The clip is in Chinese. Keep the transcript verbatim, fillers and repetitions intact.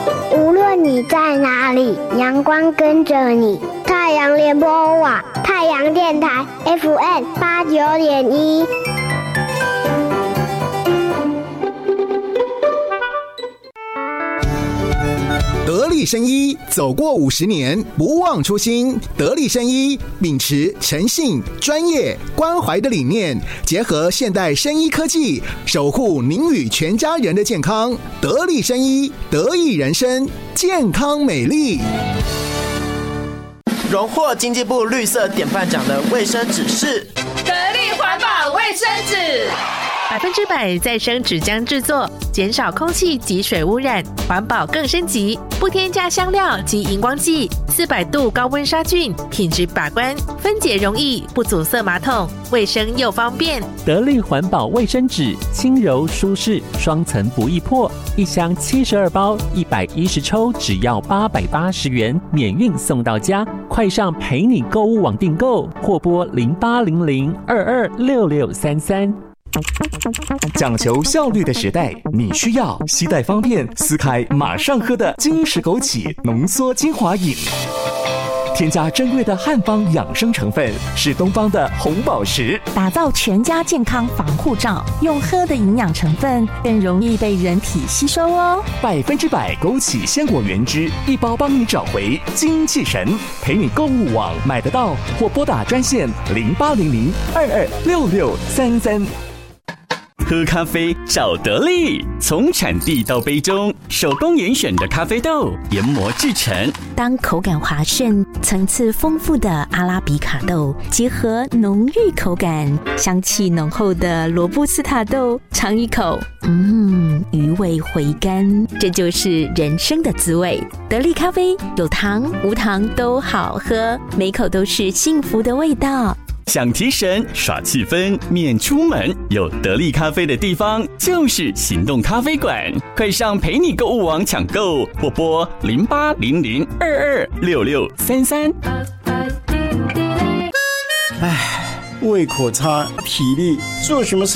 无论你在哪里，阳光跟着你。太阳联播网，太阳电台 F M 八九点一。 得力生医走过五十年，不忘初心。得力生医秉持诚信、专业、关怀的理念，结合现代生医科技，守护您与全家人的健康。得力生医，得益人生，健康美丽。 荣获经济部绿色典范奖的卫生纸是得力环保卫生纸。 百分之百再生纸浆制作，减少空气及水污染，环保更升级，不添加香料及荧光剂，四百度高温杀菌，品质把关，分解容易，不阻塞马桶，卫生又方便。 得力环保卫生纸，轻柔舒适，双层不易破，一箱七十二包，一百一十抽，只要八百八十元，免运送到家。快上陪你购物网订购，或拨零八零零二二六六三三。 讲求效率的时代，你需要携带方便、撕开马上喝的金石枸杞浓缩精华饮。添加珍贵的汉方养生成分，是东方的红宝石， 打造全家健康防护罩。用喝的营养成分更容易被人体吸收哦。 百分之百枸杞鲜果原汁，一包帮你找回精气神。陪你购物网买得到，或拨打专线零八零零二二六六三三。 喝咖啡找得力，从产地到杯中，手工严选的咖啡豆研磨制成。 当口感滑顺、层次丰富的阿拉比卡豆结合浓郁口感、香气浓厚的罗布斯塔豆，尝一口，嗯，余味回甘，这就是人生的滋味。得力咖啡有糖无糖都好喝，每口都是幸福的味道。 想提神耍气氛免出门，有得力咖啡的地方就是行动咖啡馆。快上陪你购物网抢购，或拨零八零零二二六六三三。 唉，胃口差，体力做什么事